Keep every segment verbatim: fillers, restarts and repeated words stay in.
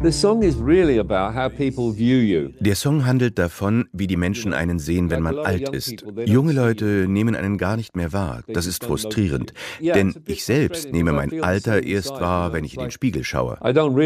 The song is really about how people view you. Der Song handelt davon, wie die Menschen einen sehen, wenn man alt ist. Junge Leute nehmen einen gar nicht mehr wahr. Das ist frustrierend. Denn ich selbst nehme mein Alter erst wahr, wenn ich in den Spiegel schaue.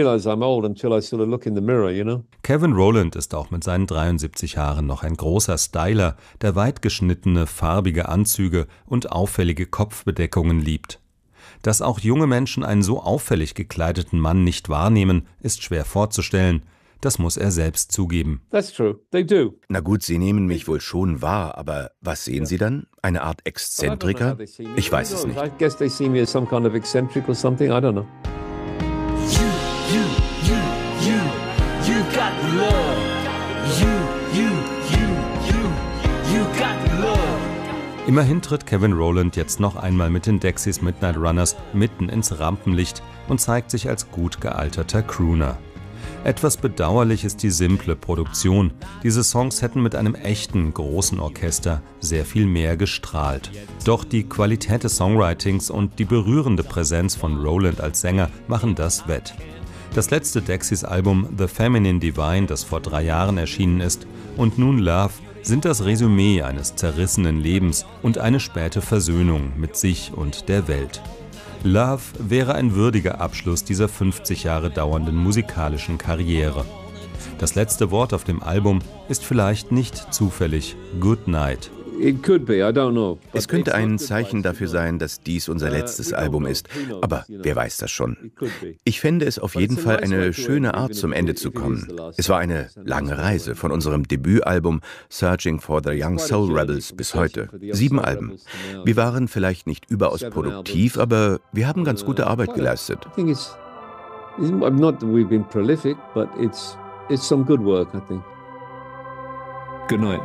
Kevin Rowland ist auch mit seinen dreiundsiebzig Jahren noch ein großer Styler, der weit geschnittene, farbige Anzüge und auffällige Kopfbedeckungen liebt. Dass auch junge Menschen einen so auffällig gekleideten Mann nicht wahrnehmen, ist schwer vorzustellen. Das muss er selbst zugeben. That's true. They do. Na gut, Sie nehmen mich wohl schon wahr, aber was sehen Sie dann? Eine Art Exzentriker? Ich weiß es nicht. I guess they see me as some kind of eccentric or something. I don't know. You, you, you, you, you got love. You, you, you, you, you got love. Immerhin tritt Kevin Rowland jetzt noch einmal mit den Dexys Midnight Runners mitten ins Rampenlicht und zeigt sich als gut gealterter Crooner. Etwas bedauerlich ist die simple Produktion. Diese Songs hätten mit einem echten, großen Orchester sehr viel mehr gestrahlt. Doch die Qualität des Songwritings und die berührende Präsenz von Rowland als Sänger machen das wett. Das letzte Dexys-Album The Feminine Divine, das vor drei Jahren erschienen ist, und nun Love, sind das Resümee eines zerrissenen Lebens und eine späte Versöhnung mit sich und der Welt. Love wäre ein würdiger Abschluss dieser fünfzig Jahre dauernden musikalischen Karriere. Das letzte Wort auf dem Album ist vielleicht nicht zufällig Good Night. It could be, I don't know. Es könnte ein Zeichen dafür sein, dass dies unser letztes Album ist. Aber wer weiß das schon? Ich fände es auf jeden Fall eine schöne Art, zum Ende zu kommen. Es war eine lange Reise von unserem Debütalbum Searching for the Young Soul Rebels bis heute. Sieben Alben. Wir waren vielleicht nicht überaus produktiv, aber wir haben ganz gute Arbeit geleistet. I think it's, it's not that we've been prolific, but it's it's some good work, I think. Good night.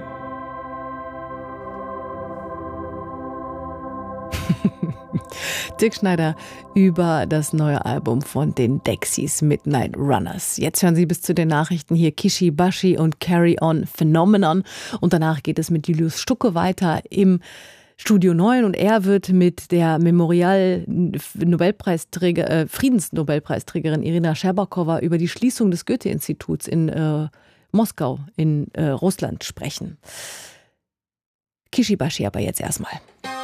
Dirk Schneider über das neue Album von den Dexys Midnight Runners. Jetzt hören Sie bis zu den Nachrichten hier Kishi Bashi und Carry On Phenomenon. Und danach geht es mit Julius Stucke weiter im Studio neun und er wird mit der Memorial-Nobelpreisträger, äh, Friedensnobelpreisträgerin Irina Scherbakowa über die Schließung des Goethe-Instituts in äh, Moskau in äh, Russland sprechen. Kishi Bashi aber jetzt erstmal.